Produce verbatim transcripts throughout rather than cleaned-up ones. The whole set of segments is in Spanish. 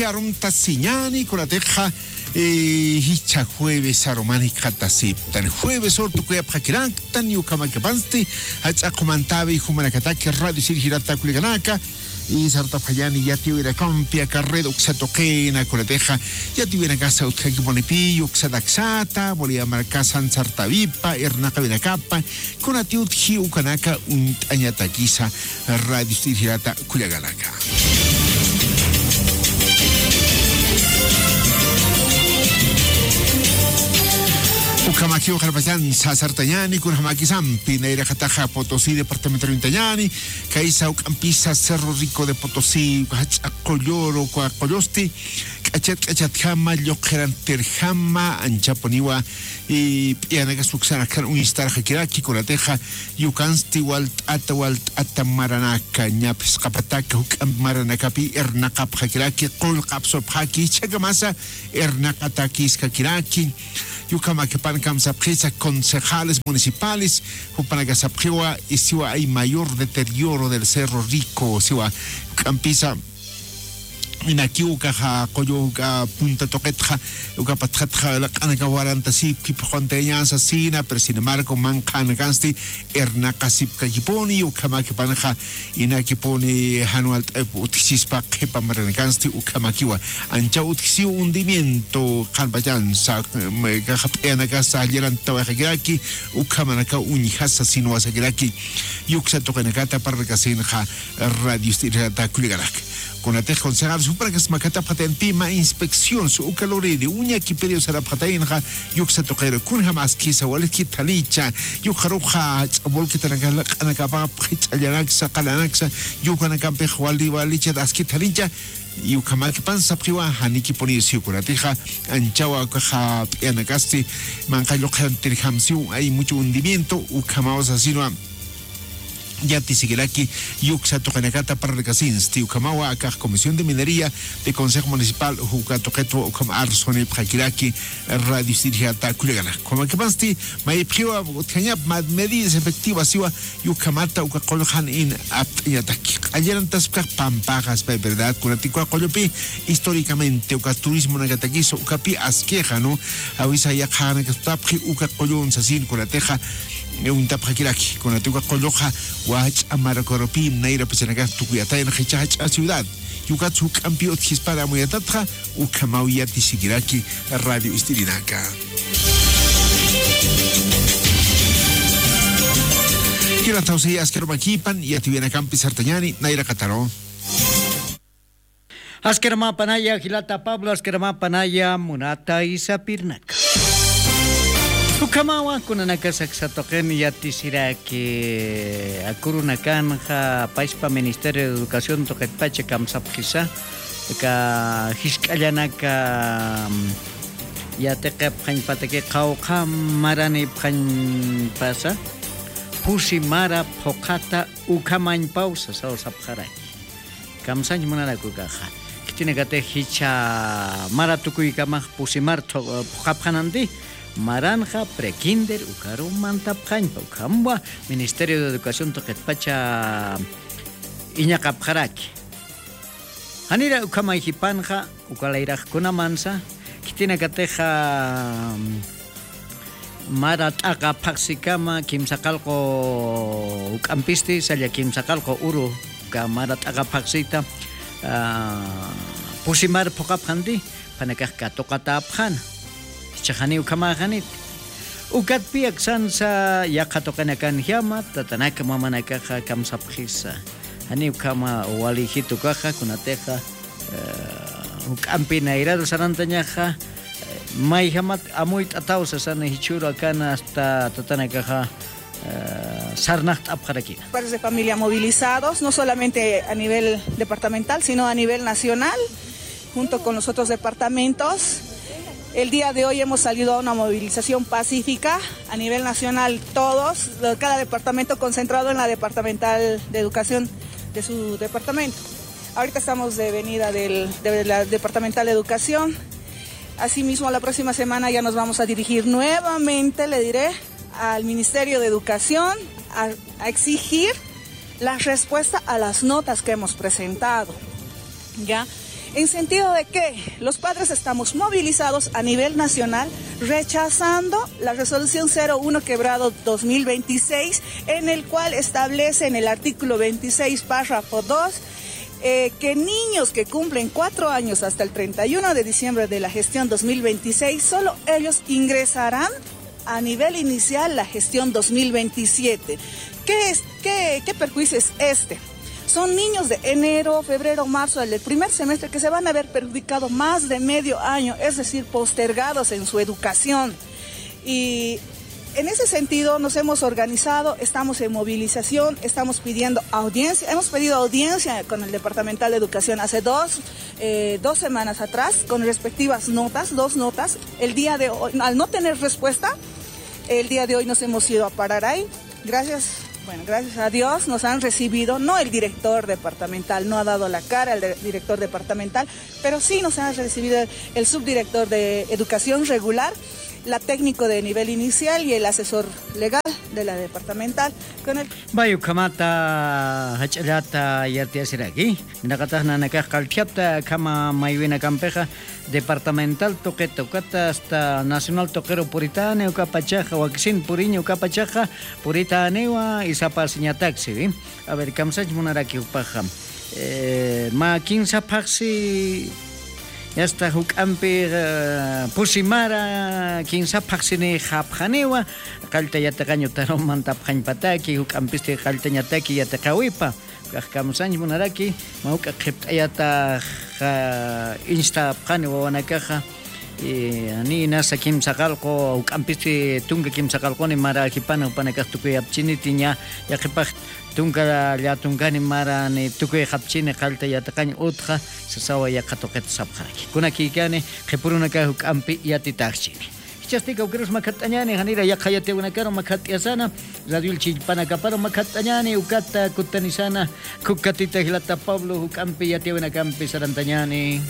kiarum tasiñani con la teja hicha jueves aromani katasip tan jueves orto kuya pakiran tan yukama kapansti hacha comantabe humanakataki radio sirhirata kuliganaka y sarta fallani ya tuviera campia carrera uxatoquena con la teja ya tuviera casa utjaki bonipi uxadaxata volía marca san sartavipa ernaka vinacapa con a tiut hi ukanaka un añataquisa radio sirhirata kuliganaka. Ukamaki Ujarpachan, Sasartañani, Kurhamaki Sampi, Neira Jataja, Potosí, Departamento de Intañani, Caisa Ucampisa, Cerro Rico de Potosí, Colloro, Coyolosti, Cachat Cachatjama, Yokeran Terjama, Anchaponiwa, y Pianaga Suxana, Unistar Hakiraki, con la teja, Yukansti, Walt, Atawalt, Atamaranaka, Ñapis, Kapataka, Ukam Maranakapi, Ernakap Hakiraki, Kolkapsop Haki, Chagamasa, Ernakatakis Hakiraki, Yucamaquepan Kamsapjesa, concejales municipales, Jupanagasapriwa, y siwa hay mayor deterioro del Cerro Rico, siwa Campisa. Inaki uka koyo uka punta toquetja uka patjatja la kanaka waranta sip ki ponteñanza sina pero sin embargo mankan gansti erna kasip kajiponi uka makipanja inaki poni hanual utisispa kepa marangansti uka makiwa ancha utisi hundimiento kalbayan sa gahapena gasa yeran tawagiraki uka manaka unihasa sino asagiraki yuksa tokenakata para kasinja radio stirata kuligarak con la teja concejal supra que es macata patentima inspección su ucalore de uña que pedido será patainja yuxa toquero kun jamás quisa wale ki talicha yuxaruja bol que tanaka anakapa pchalanak kalanaxa yukanaka pejwali walicha das ki talicha yukama que pansa priwa haniki poni siu con la teja anchawa caja anakasti mancayo canterhamsiu hay mucho hundimiento ukamaos así no Yati Sigiraki, Yuxa Tocanacata para Recasins, Tiucamawa, acá Comisión de Minería de Consejo Municipal, Jucatoqueto, Ucam Arsone, Prakiraki, Radio Sirhiata, Kuligana. Como que pasti, Maipriwa, Kanyap, medidas efectivas, Siwa, Yucamata, Ucacolhan in Apyataki. Ayer antes Pampajas, verdad, con Antigua Colopi, históricamente, Uca Turismo Nagataquizo, Ucapi Asqueja, ¿no? Avisa Yakana, que está Ucacolón, Sasin, con la teja. Un tapakiraki con la tuga coloja wach amaracoropi naira pesenaga tukuyata en hechach a ciudad yukatsu cambio hispara muyatatra ukamauya tisigiraki radio istirinaka kira tausi askermakipan y ativiena campi sartañani naira kataro askerma panaya hilata Pablo askerma panaya munata isapirnak Ukamawa kuna nakasaksatoken yati siraki akurunakan ha paispa Ministerio de Educación toquetpache kamsapkisa ka hiskayanaka yateke phan pateke kau marani phan pasa pusimara phokata ukamain pausa sao sapkharai kamsan munana kukaha kitinegate hicha maratukui kamah pusimar phokaphanandi Maranja prekinder ukaru mantapjañpa ukamba Ministerio de Educación toquetpacha iñakapjaraki hanira ukama hipanja ukalairaj kunamansa kitina kateja marataka paksikama kimsakalko ukampisti salya kimsakalko uru ka marataka paksita pusimar pokapjandi panakaj katokatapjana Chahani ukamahanit ukat piak sansa yakatokanekan hiamat tatanaka mamanaka kamsapkhisa hani ukama wali hitu kaha kunateja ukampina irado sarantañaja mai hamat amuit atausa sana hichura kana hasta tatanaka sarnacht abjarakina. Padres de familia movilizados no solamente a nivel departamental sino a nivel nacional junto con los otros departamentos. El día de hoy hemos salido a una movilización pacífica a nivel nacional, todos, cada departamento concentrado en la departamental de educación de su departamento. Ahorita estamos de venida del, de la departamental de educación. Asimismo, la próxima semana ya nos vamos a dirigir nuevamente, le diré, al Ministerio de Educación a, a exigir la respuesta a las notas que hemos presentado. ¿Ya? En sentido de que los padres estamos movilizados a nivel nacional rechazando la resolución cero uno quebrado dos mil veintiséis, en el cual establece en el artículo veintiséis, párrafo dos, eh, que niños que cumplen cuatro años hasta el treinta y uno de diciembre de la gestión dos mil veintiséis, solo ellos ingresarán a nivel inicial la gestión dos mil veintisiete. ¿Qué, es, qué, qué perjuicio es este? Son niños de enero, febrero, marzo, del primer semestre, que se van a ver perjudicados más de medio año, es decir, postergados en su educación. Y en ese sentido nos hemos organizado, estamos en movilización, estamos pidiendo audiencia, hemos pedido audiencia con el Departamental de Educación hace dos, eh, dos semanas atrás, con respectivas notas, dos notas. El día de hoy, al no tener respuesta, el día de hoy nos hemos ido a parar ahí. Gracias. Bueno, gracias a Dios nos han recibido, no el director departamental, no ha dado la cara el de, director departamental, pero sí nos ha recibido el, el subdirector de Educación Regular, la técnico de nivel inicial y el asesor legal de la departamental. Con el Bayu kamata hachalata yartiasiraki, nakatahna nakahkaltiapta kama mayuina campeja departamental toque tocata hasta nacional toquero puritane ucapachaja waksin puriño ucapachaja puritanewa y zapasiña taxi. A ver, kamsach munaraki upaja. Eh, ma quinza paxi ya está hukampi uh, pusimara quinza paxine japjanewa kalta yatakaño taron mantapjañ pataki hukampiste kalta ñataki yatakawipa kajkamsañ munaraki mauka qhipt'ayata insta pjanewa wanakaja ani nasa kimsa qalqo hukampiste tunga kimsa qalqoni mara kipana upanakaj tukuy apchiniti ña yaqipaj tunga ya tungani mara ni tukuy hapchine qalta yataqañ utqa sasawa yaqatoqeta sapjaraki kunaki kane qhipurunaka hukampi yatitaqchini chastika ukros makatañani hanira yaqayate unakaro makatiasana radio chilpana kaparo makatañani ukata kutanisana kukatita hilata Pablo hukampi yate unakampi sarantañani.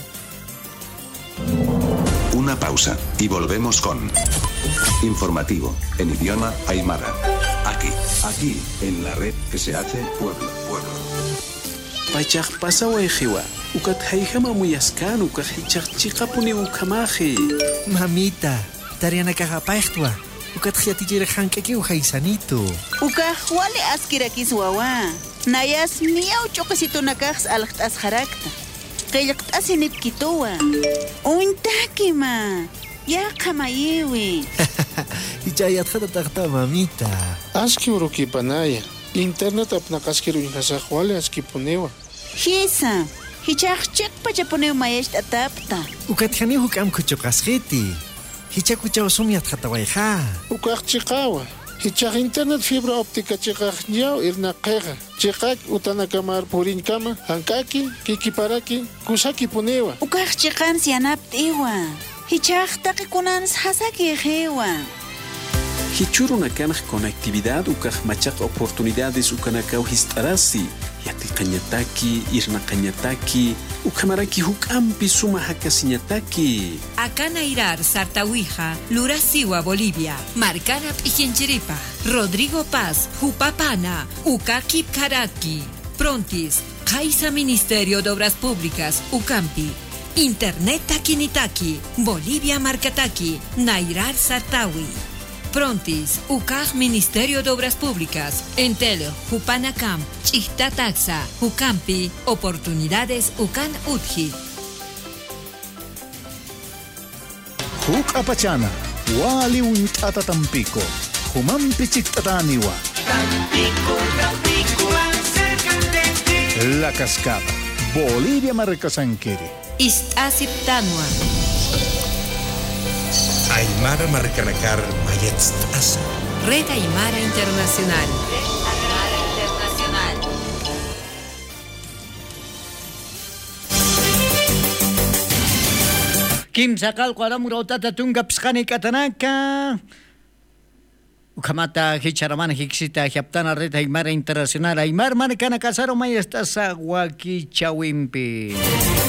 Una pausa y volvemos con informativo en idioma aymara. Aquí, aquí, en la red que se hace pueblo, pueblo. Pachak pasa wejiwa, ukat haijama muyaskan, ukat hichak chikapuni ukamaji. Mamita, tariana kagapachtwa, ukat hiatijira hankaki uhaisanito. Uka wale askirakis wawa, nayas miau chokasito nakaks alaktas harakta. Kaylakt asinit kitowa. Uintaki ma. Ya kamayewi. Ichayat khata takta mamita. Aski uruki panaya. Internet apnakaskiru inhasahwale aski ponewa. Hisa. Hichak chek pachaponew mayesh atapta. Ukathani hukam kuchokasgeti. Hichak uchaw sumiat khatawaiha. Ukak chikawa. Hichak internet fibra óptica chikak yaw irna qeqa. Chikak utanakamar purin kama, hankaki, kikiparaki, kusaki punewa. Ukak chikan sianapt iwa. Hichak takikunans hasaki ejewa. Hichuruna kanaj conectividad ukaj machak oportunidades ukanakau histarasi. Yati kanyataki, irna kanyataki, ukamaraki hukampi suma hakasiñataki. Akana Irar, Sartawija, Lurasiwa, Bolivia, Marcana Pichinchiripa, Rodrigo Paz, Jupapana, Ukakip Karaki, Prontis, Kaisa Ministerio de Obras Públicas, Ucampi, Internet Takinitaki, Bolivia Marcataki, Nairar Sartawi. Prontis, U C A J Ministerio de Obras Públicas, Entel, Jupanacam, Chihta Taxa, Ucampi, Oportunidades Ucan Utji. Huk Apachana, Wali Untata Tampico, Humampi Chictataniwa. Tampico, Tampico, más cerca de ti. La Cascada, Bolivia Marcasanquiri. Istasiptanua. Aymara Marcanacar Mayetz Asa. Red Aymara Internacional. Red Aymara Internacional. Kim sakal kwara murotata tunga pskani katanaka. Ukamata hicharamana hiksita hiaptana Red Aymara Internacional. Aymar Marcana Casaro Mayestasa Waki Chawimpi.